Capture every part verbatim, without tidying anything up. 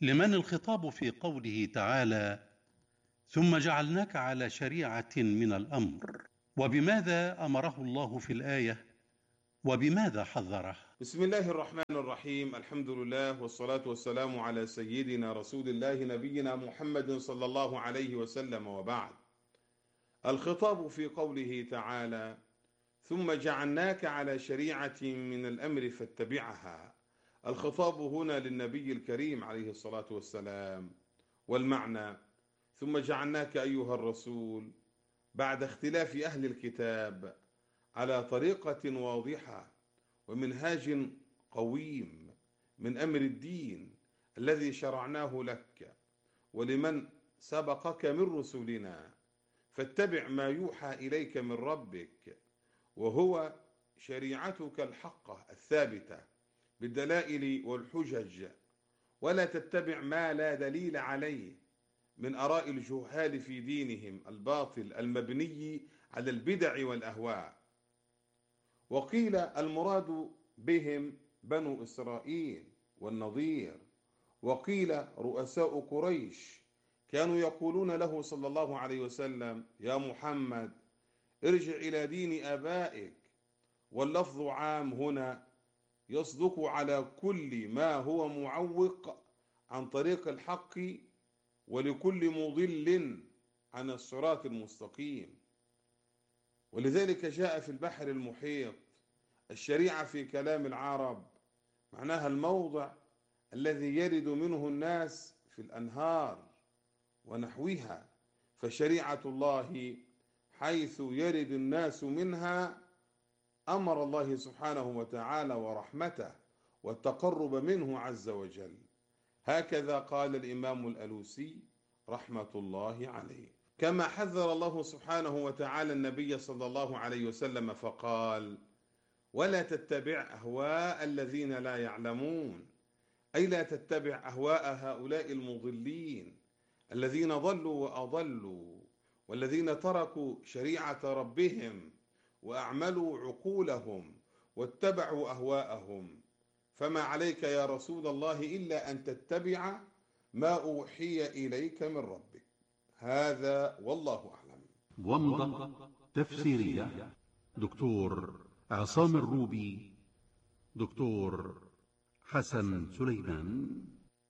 لمن الخطاب في قوله تعالى: ثم جعلناك على شريعة من الأمر؟ وبماذا أمره الله في الآية؟ وبماذا حذره؟ بسم الله الرحمن الرحيم. الحمد لله والصلاة والسلام على سيدنا رسول الله نبينا محمد صلى الله عليه وسلم، وبعد. الخطاب في قوله تعالى: ثم جعلناك على شريعة من الأمر فاتبعها. الخطاب هنا للنبي الكريم عليه الصلاة والسلام، والمعنى: ثم جعلناك أيها الرسول بعد اختلاف أهل الكتاب على طريقة واضحة ومنهاج قويم من أمر الدين الذي شرعناه لك ولمن سبقك من رسلنا، فاتبع ما يوحى إليك من ربك، وهو شريعتك الحقة الثابتة بالدلائل والحجج، ولا تتبع ما لا دليل عليه من آراء الجهال في دينهم الباطل المبني على البدع والأهواء. وقيل المراد بهم بنو إسرائيل والنضير، وقيل رؤساء قريش كانوا يقولون له صلى الله عليه وسلم: يا محمد ارجع إلى دين آبائك. واللفظ عام هنا يصدق على كل ما هو معوق عن طريق الحق ولكل مضل عن الصراط المستقيم. ولذلك جاء في البحر المحيط: الشريعة في كلام العرب معناها الموضع الذي يرد منه الناس في الأنهار ونحوها، فشريعة الله حيث يرد الناس منها أمر الله سبحانه وتعالى ورحمته والتقرب منه عز وجل. هكذا قال الإمام الألوسي رحمة الله عليه. كما حذر الله سبحانه وتعالى النبي صلى الله عليه وسلم فقال: ولا تتبع أهواء الذين لا يعلمون، أي لا تتبع أهواء هؤلاء المضلين الذين ضلوا وأضلوا، والذين تركوا شريعة ربهم وأعملوا عقولهم واتبعوا أهواءهم. فما عليك يا رسول الله إلا أن تتبع ما أوحي إليك من ربك. هذا والله أعلم. ومضة تفسيرية دكتور عصام الروبي، دكتور حسن سليمان.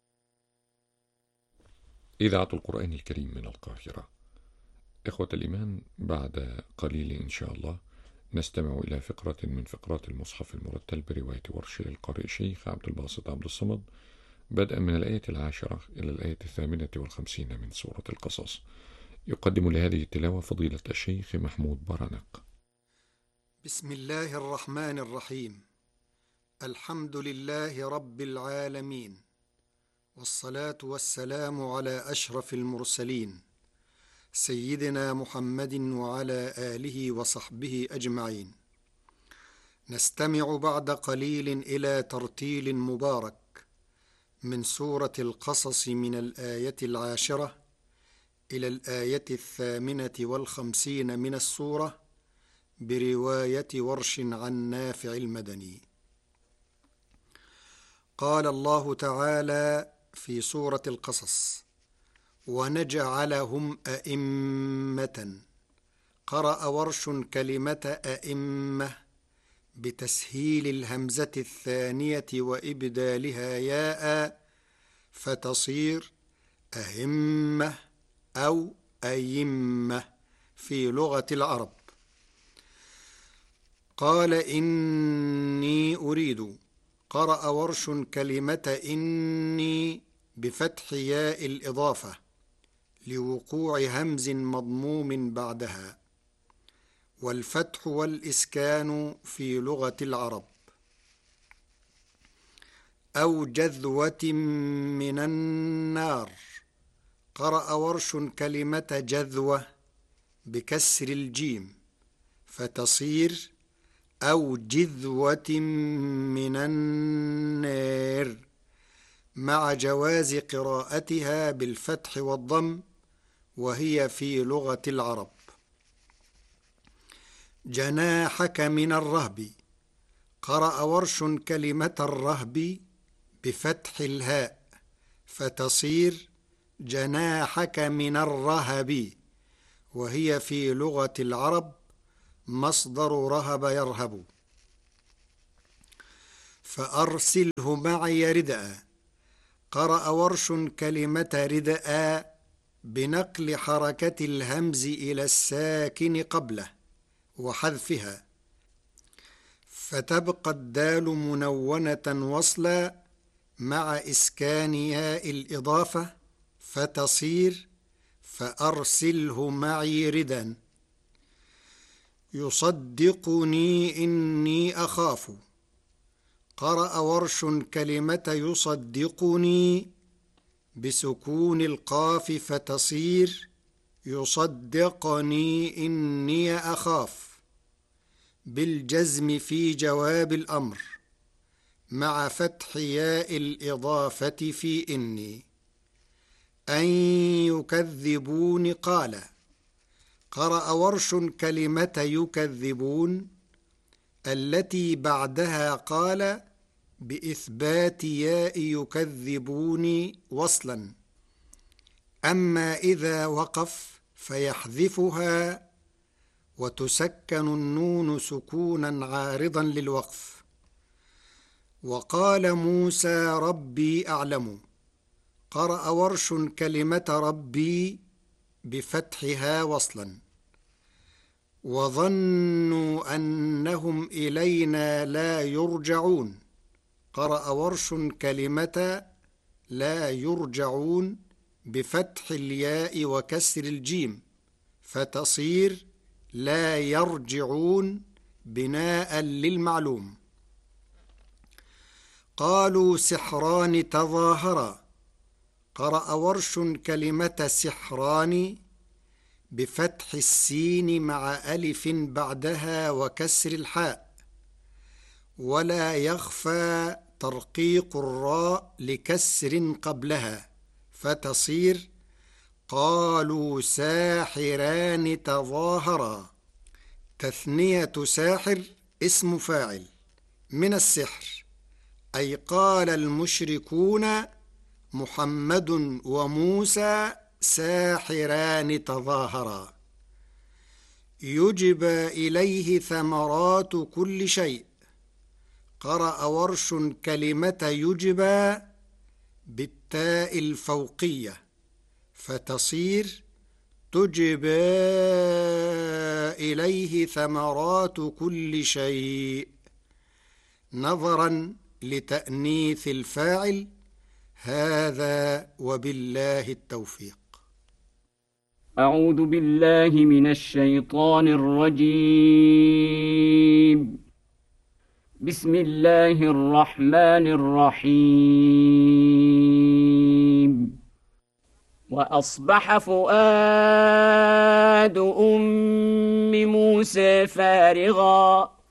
إذاعة القرآن الكريم من القاهرة. إخوة الإيمان، بعد قليل إن شاء الله نستمع إلى فقرة من فقرات المصحف المرتل برواية ورش للقارئ الشيخ عبد الباسط عبد الصمد، بدءا من الآية العاشرة إلى الآية الثامنة والخمسين من سورة القصص. يقدم لهذه التلاوة فضيلة الشيخ محمود برنق. بسم الله الرحمن الرحيم. الحمد لله رب العالمين، والصلاة والسلام على أشرف المرسلين سيدنا محمد وعلى آله وصحبه أجمعين. نستمع بعد قليل إلى ترتيل مبارك من سورة القصص من الآية العاشرة إلى الآية الثامنة والخمسين من السورة برواية ورش عن نافع المدني. قال الله تعالى في سورة القصص: ونجعلهم أئمة. قرأ ورش كلمة أئمة بتسهيل الهمزة الثانية وإبدالها ياء فتصير أهمة أو أيمة في لغة العرب. قال إني أريد. قرأ ورش كلمة إني بفتح ياء الإضافة لوقوع همز مضموم بعدها، والفتح والإسكان في لغة العرب. أو جذوة من النار. قرأ ورش كلمة جذوة بكسر الجيم فتصير أو جذوة من النار، مع جواز قراءتها بالفتح والضم، وهي في لغة العرب. جناحك من الرهب. قرأ ورش كلمة الرهب بفتح الهاء فتصير جناحك من الرهب، وهي في لغة العرب مصدر رهب يرهب. فأرسله معي ردءا، قرأ ورش كلمة ردءا بنقل حركة الهمز إلى الساكن قبله وحذفها، فتبقى الدال منونة وصلا مع إسكان ياء الإضافة، فتصير فأرسله معي ردا. يصدقني إني أخاف، قرأ ورش كلمة يصدقني بسكون القاف، فتصير يصدقني إني أخاف، بالجزم في جواب الأمر مع فتح ياء الإضافة في إني. أن يكذبون قال، قرأ ورش كلمة يكذبون التي بعدها قال بإثبات ياء يكذبون وصلا، أما إذا وقف فيحذفها وتسكن النون سكونا عارضا للوقف. وقال موسى ربي أعلم، قرأ ورش كلمة ربي بفتحها وصلا. وظنوا أنهم إلينا لا يرجعون، قرأ ورش كلمة لا يرجعون بفتح الياء وكسر الجيم، فتصير لا يرجعون بناء للمعلوم. قالوا سحران تظاهرا، قرأ ورش كلمة سحران بفتح السين مع ألف بعدها وكسر الحاء، ولا يخفى ترقيق الراء لكسر قبلها، فتصير قالوا ساحران تظاهرا. تثنية ساحر اسم فاعل من السحر، أي قال المشركون محمد وموسى ساحران تظاهرا. يجبى إليه ثمرات كل شيء، قرأ ورش كلمة يجبى بالتاء الفوقية، فتصير تجبى إليه ثمرات كل شيء، نظرا لتأنيث الفاعل. هذا وبالله التوفيق. أعوذ بالله من الشيطان الرجيم. بسم الله الرحمن الرحيم. وأصبح فؤاد أم موسى فارغا